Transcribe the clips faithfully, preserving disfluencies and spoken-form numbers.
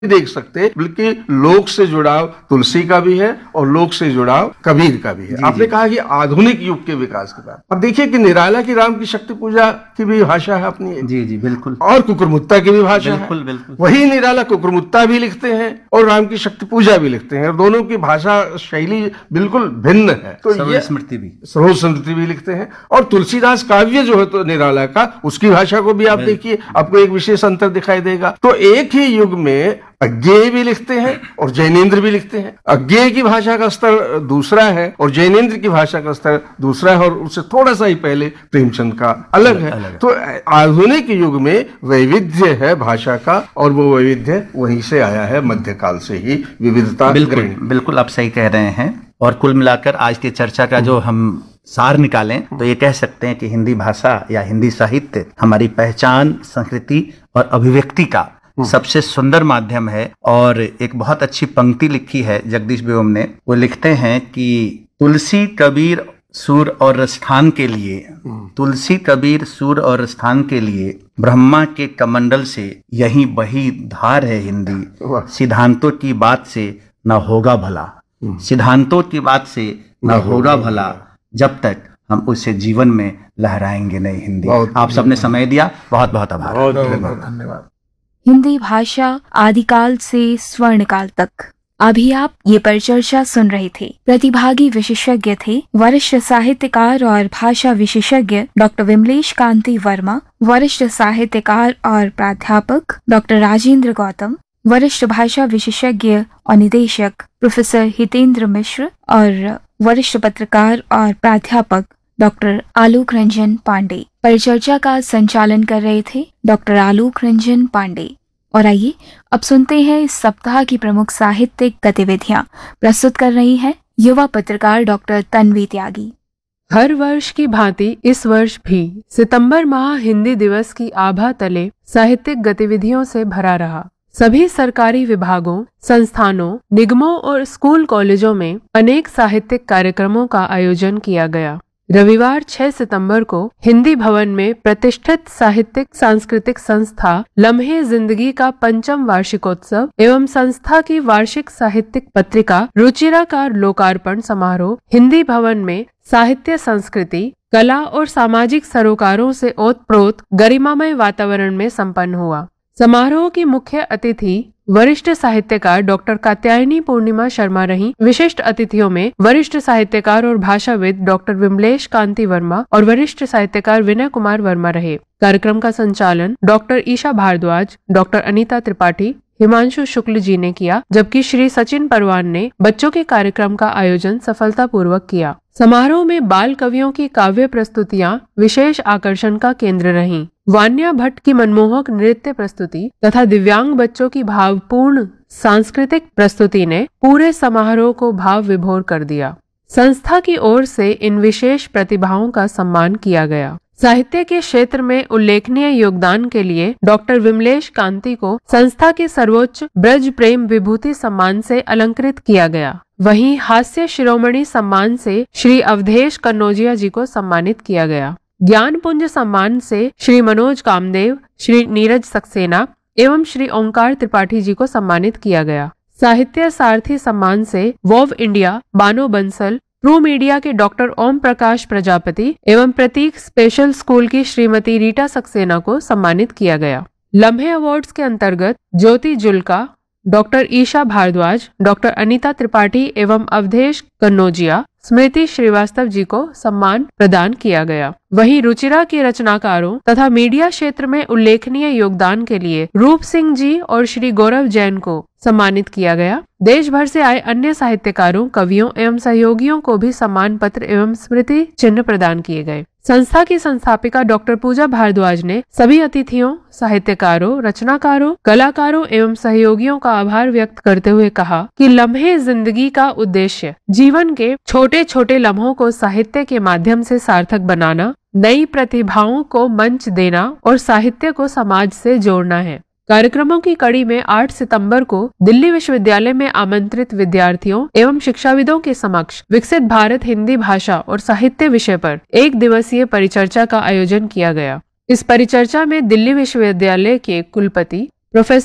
देख सकते, बल्कि लोक से जुड़ाव तुलसी का भी है और लोक से जुड़ाव कबीर का भी है। जी, आपने जी। कहा कि आधुनिक युग के विकास के बाद अब देखिए कि निराला की राम की शक्ति पूजा की भी भाषा है अपनी एक, जी जी बिल्कुल और कुकुरमुत्ता की भी भाषा बिल्कुल है। बिल्कुल वही निराला कुकुरमुत्ता भी लिखते हैं और राम की शक्ति पूजा भी लिखते हैं, और दोनों की भाषा शैली बिल्कुल भिन्न है। तो सर्व ये स्मृति भी सरोज स्मृति भी लिखते हैं, और तुलसीदास काव्य जो है तो निराला का, उसकी भाषा को भी आप देखिए, आपको एक विशेष अंतर दिखाई देगा। तो एक ही युग में अज्ञेय भी लिखते हैं और जैनेन्द्र भी लिखते हैं। अज्ञेय की भाषा का स्तर दूसरा है और जैनेन्द्र की भाषा का स्तर दूसरा है, और उससे थोड़ा सा ही पहले प्रेमचंद का अलग है। अलग है। तो आधुनिक युग में वैविध्य है भाषा का, और वो वैविध्य वहीं से आया है, मध्यकाल से ही विविधता। बिल्कुल बिल्कुल आप सही कह रहे हैं। और कुल मिलाकर आज की चर्चा का जो हम सार निकालें तो ये कह सकते हैं कि हिंदी भाषा या हिंदी साहित्य हमारी पहचान, संस्कृति और अभिव्यक्ति का सबसे सुंदर माध्यम है। और एक बहुत अच्छी पंक्ति लिखी है जगदीश बेगम ने, वो लिखते हैं कि तुलसी कबीर सूर और रसखान के लिए, तुलसी कबीर सूर और रसखान के लिए ब्रह्मा के कमंडल से यही बही धार है हिंदी, सिद्धांतों की बात से न होगा भला, सिद्धांतों की बात से न होगा भला, जब तक हम उसे जीवन में लहराएंगे नहीं हिंदी। आप सबने समय दिया, बहुत बहुत आभार। बहुत बहुत धन्यवाद। हिंदी भाषा आदिकाल से स्वर्णकाल तक, अभी आप ये परिचर्चा सुन रहे थे। प्रतिभागी विशेषज्ञ थे वरिष्ठ साहित्यकार और भाषा विशेषज्ञ डॉक्टर विमलेश कांति वर्मा, वरिष्ठ साहित्यकार और प्राध्यापक डॉक्टर राजेंद्र गौतम, वरिष्ठ भाषा विशेषज्ञ और निदेशक प्रोफेसर हितेंद्र मिश्र, और वरिष्ठ पत्रकार और प्राध्यापक डॉक्टर आलोक रंजन पांडे। परिचर्चा का संचालन कर रहे थे डॉक्टर आलोक रंजन पांडे। और आइए अब सुनते हैं इस सप्ताह की प्रमुख साहित्यिक गतिविधियां। प्रस्तुत कर रही हैं युवा पत्रकार डॉक्टर तन्वी त्यागी। हर वर्ष की भांति इस वर्ष भी सितंबर माह हिंदी दिवस की आभा तले साहित्यिक गतिविधियों से भरा रहा। सभी सरकारी विभागों, संस्थानों, निगमों और स्कूल कॉलेजों में अनेक साहित्यिक कार्यक्रमों का आयोजन किया गया। रविवार छह सितंबर को हिंदी भवन में प्रतिष्ठित साहित्यिक सांस्कृतिक संस्था लम्हे जिंदगी का पंचम वार्षिकोत्सव एवं संस्था की वार्षिक साहित्यिक पत्रिका रुचिरा का लोकार्पण समारोह हिंदी भवन में साहित्य, संस्कृति, कला और सामाजिक सरोकारों से ओतप्रोत गरिमामय वातावरण में संपन्न हुआ। समारोह की मुख्य अतिथि वरिष्ठ साहित्यकार डॉक्टर कात्यायनी पूर्णिमा शर्मा रहीं। विशिष्ट अतिथियों में वरिष्ठ साहित्यकार और भाषाविद डॉक्टर विमलेश कांति वर्मा और वरिष्ठ साहित्यकार विनय कुमार वर्मा रहे। कार्यक्रम का संचालन डॉक्टर ईशा भारद्वाज, डॉक्टर अनीता त्रिपाठी, हिमांशु शुक्ल जी ने किया, जबकि श्री सचिन परवान ने बच्चों के कार्यक्रम का आयोजन सफलतापूर्वक किया। समारोह में बाल कवियों की काव्य प्रस्तुतियां विशेष आकर्षण का केंद्र रहीं। वान्या भट्ट की मनमोहक नृत्य प्रस्तुति तथा दिव्यांग बच्चों की भावपूर्ण सांस्कृतिक प्रस्तुति ने पूरे समारोह को भाव विभोर कर दिया। संस्था की ओर से इन विशेष प्रतिभाओं का सम्मान किया गया। साहित्य के क्षेत्र में उल्लेखनीय योगदान के लिए डॉक्टर विमलेश कांति को संस्था के सर्वोच्च ब्रज प्रेम विभूति सम्मान से अलंकृत किया गया। वहीं हास्य शिरोमणि सम्मान से श्री अवधेश कन्नौजिया जी को सम्मानित किया गया। ज्ञान पुंज सम्मान से श्री मनोज कामदेव, श्री नीरज सक्सेना एवं श्री ओंकार त्रिपाठी जी को सम्मानित किया गया। साहित्य सारथी सम्मान से wow India, Bano Bansal, true media के डॉक्टर ओम प्रकाश प्रजापति एवं प्रतीक स्पेशल स्कूल की श्रीमती रीटा सक्सेना को सम्मानित किया गया। लम्हे अवार्ड्स के अंतर्गत ज्योति जुल्का, डॉक्टर ईशा भारद्वाज, डॉक्टर अनीता त्रिपाठी एवं अवधेश कन्नौजिया, स्मृति श्रीवास्तव जी को सम्मान प्रदान किया गया। वहीं रुचिरा के रचनाकारों तथा मीडिया क्षेत्र में उल्लेखनीय योगदान के लिए रूप सिंह जी और श्री गौरव जैन को सम्मानित किया गया। देश भर से आए अन्य साहित्यकारों, कवियों एवं सहयोगियों को भी सम्मान पत्र एवं स्मृति चिन्ह प्रदान किए गए। संस्था की संस्थापिका डॉक्टर पूजा भारद्वाज ने सभी अतिथियों, साहित्यकारों, रचनाकारों, कलाकारों एवं सहयोगियों का आभार व्यक्त करते हुए कहा कि लम्हे जिंदगी का उद्देश्य जीवन के छोटे छोटे लम्हों को साहित्य के माध्यम से सार्थक बनाना, नई प्रतिभाओं को मंच देना और साहित्य को समाज से जोड़ना है। कार्यक्रमों की कड़ी में आठ सितंबर को दिल्ली विश्वविद्यालय में आमंत्रित विद्यार्थियों एवं शिक्षाविदों के समक्ष विकसित भारत हिंदी भाषा और साहित्य विषय पर एक दिवसीय परिचर्चा का आयोजन किया गया। इस परिचर्चा में दिल्ली विश्वविद्यालय के कुलपति प्रोफेसर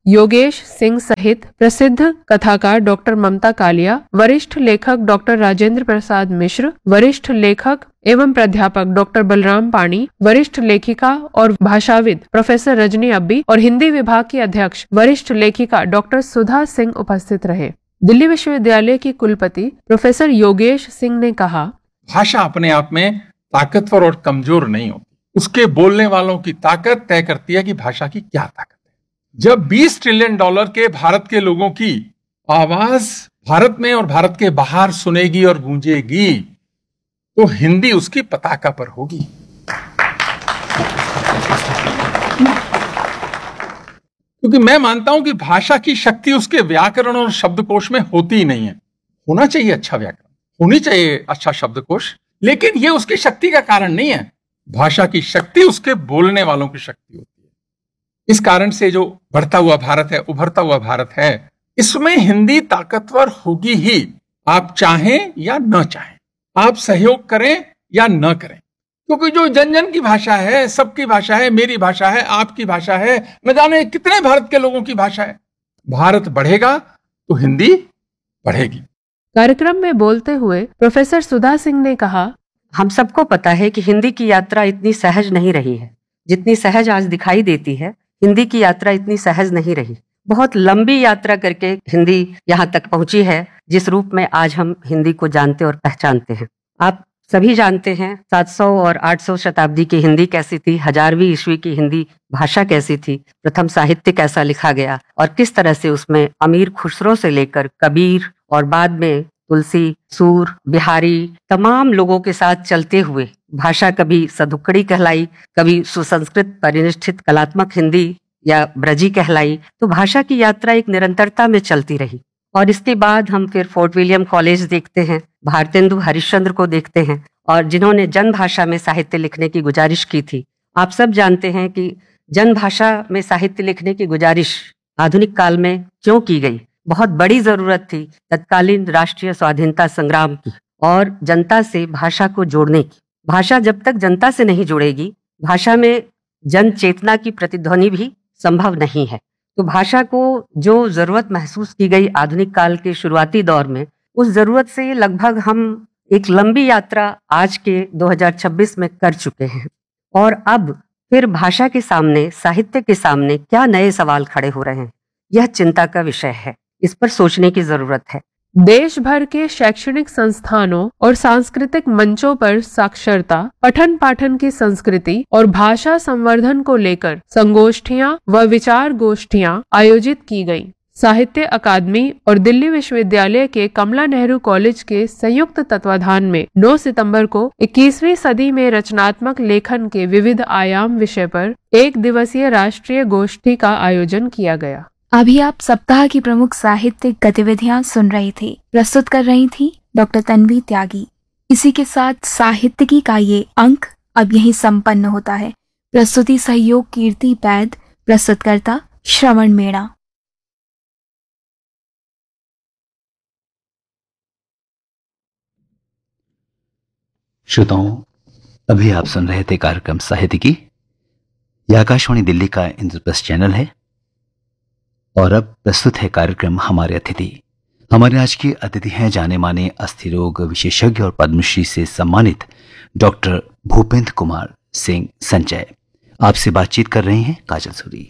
योगेश सिंह सहित प्रसिद्ध कथाकार डॉक्टर ममता कालिया, वरिष्ठ लेखक डॉक्टर राजेंद्र प्रसाद मिश्र, वरिष्ठ लेखक एवं प्राध्यापक डॉक्टर बलराम पाणी, वरिष्ठ लेखिका और भाषाविद प्रोफेसर रजनी अब्बी और हिंदी विभाग की अध्यक्ष वरिष्ठ लेखिका डॉक्टर सुधा सिंह उपस्थित रहे। दिल्ली विश्वविद्यालय की कुलपति प्रोफेसर योगेश सिंह ने कहा, भाषा अपने आप में ताकतवर और कमजोर नहीं होती, उसके बोलने वालों की ताकत तय करती है कि भाषा की क्या ताकत है। जब बीस ट्रिलियन डॉलर के भारत के लोगों की आवाज भारत में और भारत के बाहर सुनेगी और गूंजेगी, तो हिंदी उसकी पताका पर होगी। क्योंकि मैं मानता हूं कि भाषा की शक्ति उसके व्याकरण और शब्दकोश में होती ही नहीं है। होना चाहिए अच्छा व्याकरण, होनी चाहिए अच्छा शब्दकोश, लेकिन यह उसकी शक्ति का कारण नहीं है। भाषा की शक्ति उसके बोलने वालों की शक्ति होती है। इस कारण से जो बढ़ता हुआ भारत है, उभरता हुआ भारत है, इसमें हिंदी ताकतवर होगी ही, आप चाहें या न चाहें, आप सहयोग करें या न करें। क्योंकि जो जन जन की भाषा है, सबकी भाषा है, मेरी भाषा है, आपकी भाषा है, न जाने कितने भारत के लोगों की भाषा है। भारत बढ़ेगा तो हिंदी बढ़ेगी। कार्यक्रम में बोलते हुए प्रोफेसर सुधा सिंह ने कहा, हम सबको पता है कि हिंदी की यात्रा इतनी सहज नहीं रही है जितनी सहज आज दिखाई देती है। हिंदी की यात्रा इतनी सहज नहीं रही, बहुत लंबी यात्रा करके हिंदी यहाँ तक पहुंची है जिस रूप में आज हम हिंदी को जानते और पहचानते हैं। आप सभी जानते हैं सात सौ और आठ सौ शताब्दी की हिंदी कैसी थी, हजारवीं ईस्वी की हिंदी भाषा कैसी थी, प्रथम साहित्य कैसा लिखा गया और किस तरह से उसमें अमीर खुसरो से लेकर कबीर और बाद में तुलसी, सूर, बिहारी, तमाम लोगों के साथ चलते हुए भाषा कभी सदुक्कड़ी कहलाई, कभी सुसंस्कृत परिनिष्ठित कलात्मक हिंदी या ब्रजी कहलाई। तो भाषा की यात्रा एक निरंतरता में चलती रही। और इसके बाद हम फिर फोर्ट विलियम कॉलेज देखते हैं, भारतेंदु हरिश्चंद्र को देखते हैं, और जिन्होंने जन भाषा में साहित्य लिखने की गुजारिश की थी। आप सब जानते हैं कि जन भाषा में साहित्य लिखने की गुजारिश आधुनिक काल में क्यों की गई। बहुत बड़ी जरूरत थी तत्कालीन राष्ट्रीय स्वाधीनता संग्राम की और जनता से भाषा को जोड़ने की। भाषा जब तक जनता से नहीं जुड़ेगी, भाषा में जन चेतना की प्रतिध्वनि भी संभव नहीं है। तो भाषा को जो जरूरत महसूस की गई आधुनिक काल के शुरुआती दौर में, उस जरूरत से लगभग हम एक लंबी यात्रा आज के दो हज़ार छब्बीस में कर चुके हैं। और अब फिर भाषा के सामने, साहित्य के सामने क्या नए सवाल खड़े हो रहे हैं, यह चिंता का विषय है। इस पर सोचने की जरूरत है। देश भर के शैक्षणिक संस्थानों और सांस्कृतिक मंचों पर साक्षरता, पठन पाठन की संस्कृति और भाषा संवर्धन को लेकर संगोष्ठियां व विचार गोष्ठियां आयोजित की गईं। साहित्य अकादमी और दिल्ली विश्वविद्यालय के कमला नेहरू कॉलेज के संयुक्त तत्वाधान में नौ सितंबर को इक्कीसवीं सदी में रचनात्मक लेखन के विविध आयाम विषय पर एक दिवसीय राष्ट्रीय गोष्ठी का आयोजन किया गया। अभी आप सप्ताह की प्रमुख साहित्यिक गतिविधियां सुन रही थी। प्रस्तुत कर रही थी डॉक्टर तन्वी त्यागी। इसी के साथ साहित्यिकी का ये अंक अब यहीं संपन्न होता है। प्रस्तुति सहयोग कीर्ति पैद, प्रस्तुतकर्ता श्रवण मेड़ा। श्रोताओं, अभी आप सुन रहे थे कार्यक्रम साहित्यिकी। यह आकाशवाणी दिल्ली का इंद्रप्रस्थ चैनल है और अब प्रस्तुत है कार्यक्रम हमारे अतिथि। हमारे आज की अतिथि हैं जाने माने अस्थि रोग विशेषज्ञ और पद्मश्री से सम्मानित डॉक्टर भूपेंद्र कुमार सिंह संजय। आपसे बातचीत कर रही हैं काजल सूरी।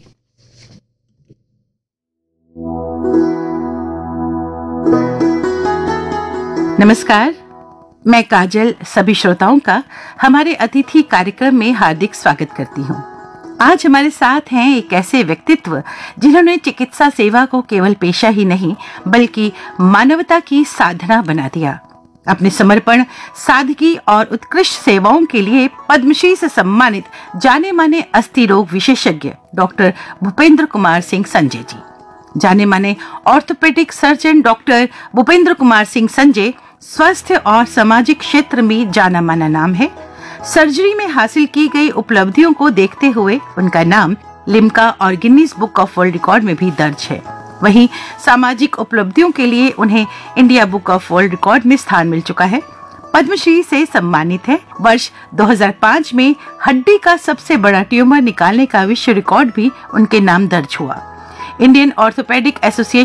नमस्कार, मैं काजल सभी श्रोताओं का हमारे अतिथि कार्यक्रम में हार्दिक स्वागत करती हूँ। आज हमारे साथ हैं एक ऐसे व्यक्तित्व जिन्होंने चिकित्सा सेवा को केवल पेशा ही नहीं बल्कि मानवता की साधना बना दिया। अपने समर्पण, सादगी और उत्कृष्ट सेवाओं के लिए पद्मश्री से सम्मानित जाने माने अस्थि रोग विशेषज्ञ डॉक्टर भूपेंद्र कुमार सिंह संजय जी। जाने माने orthopaedic surgeon doctor Bhupendra Kumar Singh Sanjay स्वास्थ्य और सामाजिक क्षेत्र में जाना माना नाम है। सर्जरी में हासिल की गई उपलब्धियों को देखते हुए उनका नाम लिम्का और Guinness book of world record में भी दर्ज है। वहीं सामाजिक उपलब्धियों के लिए उन्हें India book of world record में स्थान मिल चुका है। पद्मश्री से सम्मानित है। वर्ष दो हज़ार पाँच में हड्डी का सबसे बड़ा ट्यूमर निकालने का विश्व रिकॉर्ड भी उनके नाम दर्ज हुआ। Indian orthopaedic association